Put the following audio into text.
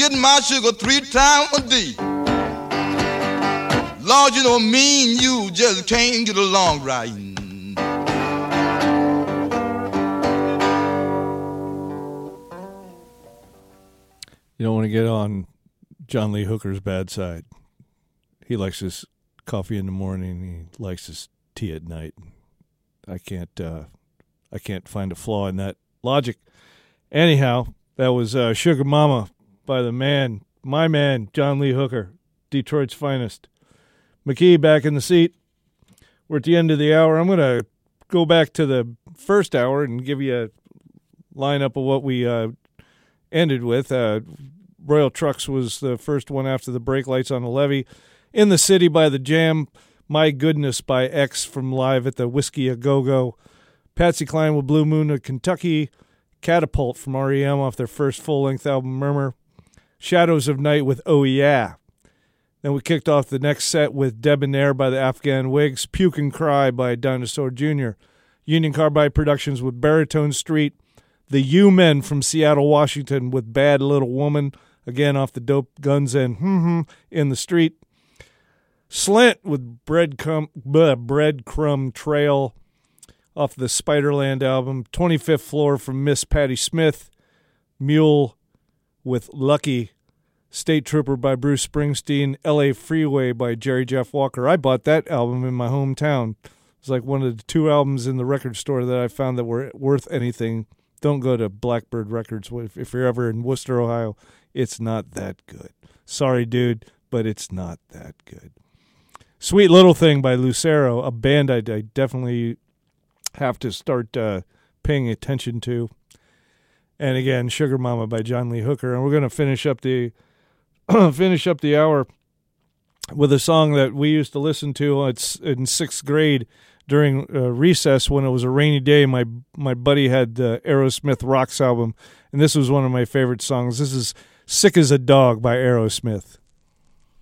getting my sugar 3 times a day. Lord, you know me and you just can't get along right. You don't want to get on John Lee Hooker's bad side. He likes his coffee in the morning. He likes his tea at night. I can't find a flaw in that logic. Anyhow, that was Sugar Mama by my man, John Lee Hooker, Detroit's finest. McKee back in the seat. We're at the end of the hour. I'm going to go back to the first hour and give you a lineup of what we ended with. Royal Trucks was the first one after the brake lights on the levee. In the City by The Jam. My Goodness by X from Live at the Whiskey A Go-Go. Patsy Cline with Blue Moon of Kentucky. Catapult from R.E.M. off their first full-length album, Murmur. Shadows of Night with Oh Yeah. Then we kicked off the next set with Debonair by the Afghan Wigs. Puke and Cry by Dinosaur Jr. Union Carbide Productions with Baritone Street. The U-Men from Seattle, Washington with Bad Little Woman. Again, off the Dope Guns and in the Street. Slint with Breadcrumb Trail off the Spiderland album. 25th Floor from Miss Patti Smith. Mule with Lucky. State Trooper by Bruce Springsteen. L.A. Freeway by Jerry Jeff Walker. I bought that album in my hometown. It's like one of the 2 albums in the record store that I found that were worth anything. Don't go to Blackbird Records if you're ever in Worcester, Ohio. It's not that good. Sorry, dude, but it's not that good. Sweet Little Thing by Lucero, a band I definitely have to start paying attention to. And again, Sugar Mama by John Lee Hooker. And we're going to finish up the hour with a song that we used to listen to. It's in 6th grade during recess when it was a rainy day. My buddy had the Aerosmith Rocks album, and this was one of my favorite songs. This is Sick as a Dog by Aerosmith.